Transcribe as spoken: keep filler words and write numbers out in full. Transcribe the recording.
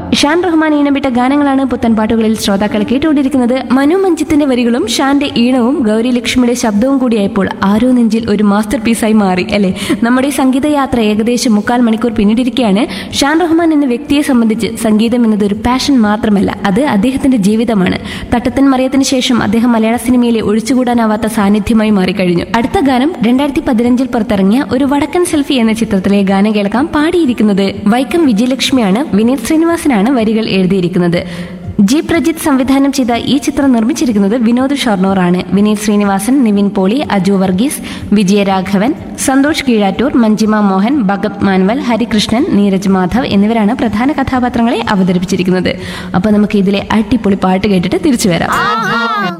ഷാൻ റഹ്മാൻ ഈണമിട്ട ഗാനങ്ങളാണ് പുത്തൻ പാട്ടുകളിൽ ശ്രോതാക്കൾ കേട്ടുകൊണ്ടിരിക്കുന്നത്. മനു മഞ്ജിത്തിന്റെ വരികളും ഷാന്റെ ഈണവും ഗൗരി ലക്ഷ്മിയുടെ ശബ്ദവും കൂടിയായപ്പോൾ ആരോ നെഞ്ചിൽ ഒരു മാസ്റ്റർ പീസായി മാറി അല്ലെ. നമ്മുടെ സംഗീതയാത്ര ഏകദേശം മുക്കാൽ മണിക്കൂർ പിന്നിട്ടിരിക്കുകയാണ്. ഷാൻ റഹ്മാൻ എന്ന വ്യക്തിയെ സംബന്ധിച്ച് സംഗീതം എന്നത് ഒരു പാഷൻ മാത്രമല്ല, അത് അദ്ദേഹത്തിന്റെ ജീവിതമാണ്. തട്ടത്തൻ മറിയത്തിന് ശേഷം അദ്ദേഹം മലയാള സിനിമയിലെ ഒഴിച്ചുകൂടാനാവാത്ത സാന്നിധ്യമായി മാറിക്കഴിഞ്ഞു. അടുത്ത ഗാനം രണ്ടായിരത്തി പതിനഞ്ചിൽ പുറത്തിറങ്ങിയ ഒരു വടക്കൻ സെൽഫി എന്ന ചിത്രത്തിലെ ഗാനം കേൾക്കാം. പാടിയിരിക്കുന്നത് വൈക്കം വിജയലക്ഷ്മിയാണ്. വിനീത് ശ്രീനിവാസനാണ് വരികൾ എഴുതിയിരിക്കുന്നത്. ജി പ്രജിത്ത് സംവിധാനം ചെയ്ത ഈ ചിത്രം നിർമ്മിച്ചിരിക്കുന്നത് വിനോദ് ഷൊർണൂർ ആണ്. വിനീത് ശ്രീനിവാസൻ, നിവിൻ പോളി, അജു വർഗീസ്, വിജയരാഘവൻ, സന്തോഷ് കീഴാറ്റൂർ, മഞ്ജിമ മോഹൻ, ഭഗത് മാൻവൽ, ഹരികൃഷ്ണൻ, നീരജ് മാധവ് എന്നിവരാണ് പ്രധാന കഥാപാത്രങ്ങളെ അവതരിപ്പിച്ചിരിക്കുന്നത്. അപ്പൊ നമുക്ക് ഇതിലെ അടിപൊളി പാട്ട് കേട്ടിട്ട് തിരിച്ചു വരാം.